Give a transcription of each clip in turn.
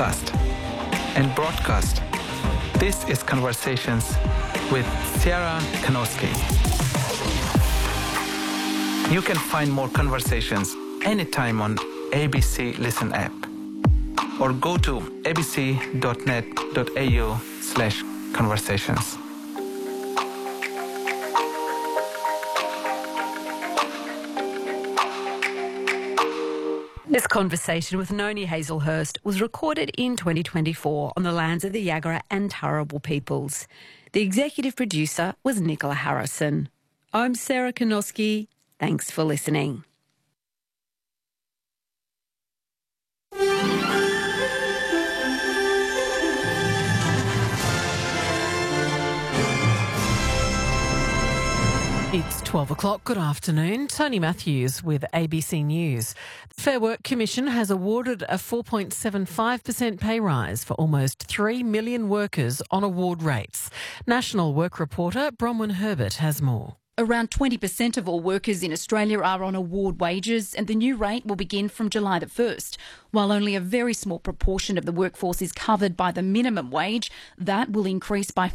podcast and broadcast. This is Conversations with Sarah Kanoski. You can find more conversations anytime on ABC Listen app or go to abc.net.au/conversations. This conversation with Noni Hazelhurst was recorded in 2024 on the lands of the Yagara and Turrbal peoples. The executive producer was Nicola Harrison. I'm Sarah Kanoski. Thanks for listening. It's 12 o'clock. Good afternoon. Tony Matthews with ABC News. The Fair Work Commission has awarded a 4.75% pay rise for almost 3 million workers on award rates. National Work reporter Bronwyn Herbert has more. Around 20% of all workers in Australia are on award wages, and the new rate will begin from July the 1st. While only a very small proportion of the workforce is covered by the minimum wage, that will increase by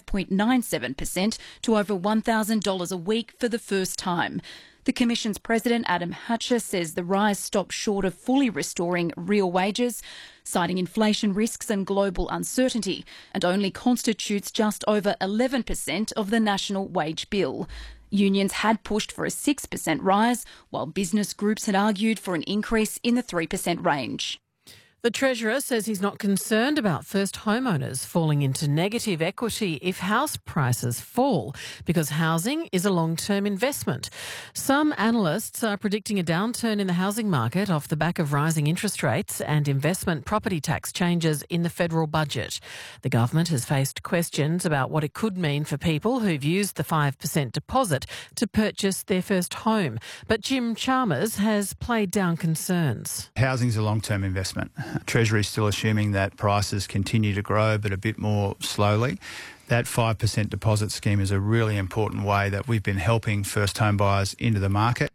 5.97% to over $1,000 a week for the first time. The Commission's President, Adam Hatcher, says the rise stops short of fully restoring real wages, citing inflation risks and global uncertainty, and only constitutes just over 11% of the national wage bill. Unions had pushed for a 6% rise, while business groups had argued for an increase in the 3% range. The Treasurer says he's not concerned about first homeowners falling into negative equity if house prices fall, because housing is a long-term investment. Some analysts are predicting a downturn in the housing market off the back of rising interest rates and investment property tax changes in the federal budget. The government has faced questions about what it could mean for people who've used the 5% deposit to purchase their first home. But Jim Chalmers has played down concerns. Housing's a long-term investment. Treasury is still assuming that prices continue to grow, but a bit more slowly. That 5% deposit scheme is a really important way that we've been helping first home buyers into the market.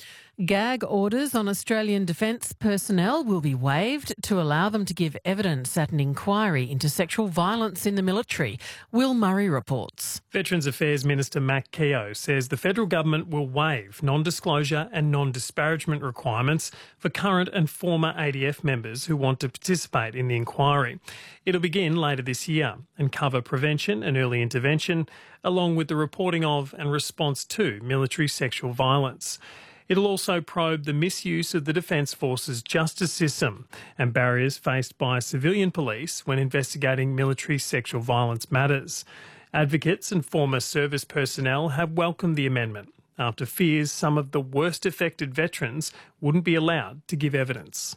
Gag orders on Australian Defence personnel will be waived to allow them to give evidence at an inquiry into sexual violence in the military. Will Murray reports. Veterans Affairs Minister Matt Keogh says the federal government will waive non-disclosure and non-disparagement requirements for current and former ADF members who want to participate in the inquiry. It'll begin later this year and cover prevention and early intervention, along with the reporting of and response to military sexual violence. It'll also probe the misuse of the Defence Force's justice system and barriers faced by civilian police when investigating military sexual violence matters. Advocates and former service personnel have welcomed the amendment after fears some of the worst affected veterans wouldn't be allowed to give evidence.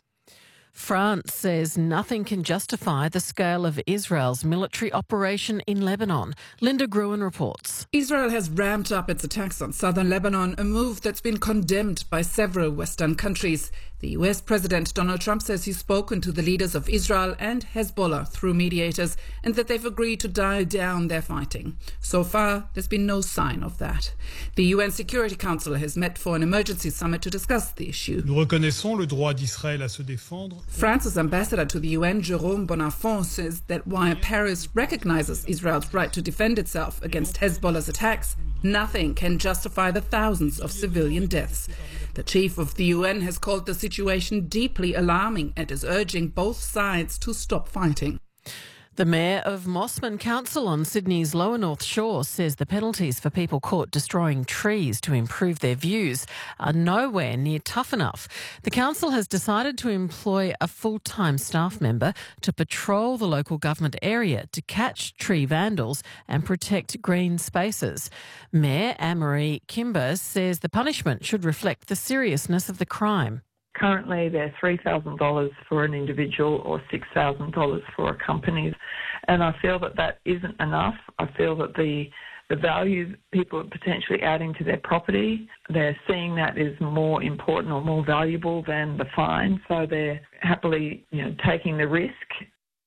France says nothing can justify the scale of Israel's military operation in Lebanon. Linda Gruen reports. Israel has ramped up its attacks on southern Lebanon, a move that's been condemned by several Western countries. The US President Donald Trump says he's spoken to the leaders of Israel and Hezbollah through mediators and that they've agreed to dial down their fighting. So far, there's been no sign of that. The UN Security Council has met for an emergency summit to discuss the issue. Nous reconnaissons le droit d'Israël à se défendre. France's ambassador to the UN, Jérôme Bonafont, says that while Paris recognizes Israel's right to defend itself against Hezbollah's attacks, nothing can justify the thousands of civilian deaths. The chief of the UN has called the situation deeply alarming and is urging both sides to stop fighting. The Mayor of Mossman Council on Sydney's Lower North Shore says the penalties for people caught destroying trees to improve their views are nowhere near tough enough. The council has decided to employ a full-time staff member to patrol the local government area to catch tree vandals and protect green spaces. Mayor Anne-Marie Kimber says the punishment should reflect the seriousness of the crime. Currently, they're $3,000 for an individual or $6,000 for a company. And I feel that that isn't enough. I feel that the value people are potentially adding to their property, they're seeing that is more important or more valuable than the fine. So they're happily, taking the risk.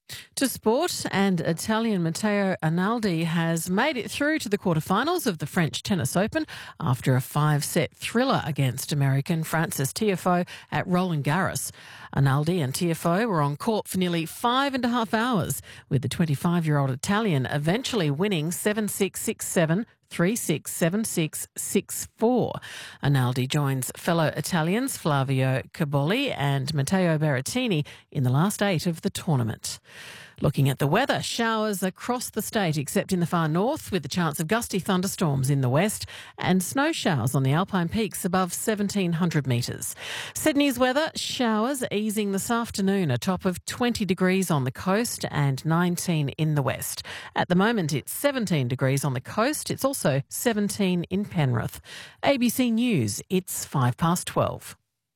To sport, and Italian Matteo Arnaldi has made it through to the quarterfinals of the French Tennis Open after a 5-set thriller against American Frances Tiafoe at Roland Garros. Arnaldi and Tiafoe were on court for nearly 5.5 hours, with the 25-year-old Italian eventually winning 7-6, 6-7, 3-6, 7-6, 6-4. Arnaldi joins fellow Italians Flavio Cobolli and Matteo Berrettini in the last 8 of the tournament. Looking at the weather, showers across the state except in the far north, with the chance of gusty thunderstorms in the west, and snow showers on the Alpine peaks above 1,700 metres. Sydney's weather, showers easing this afternoon, a top of 20 degrees on the coast and 19 in the west. At the moment it's 17 degrees on the coast, it's also 17 in Penrith. ABC News, it's 12:05.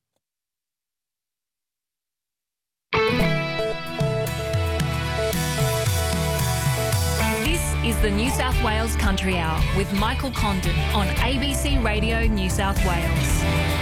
Is the New South Wales Country Hour with Michael Condon on ABC Radio New South Wales.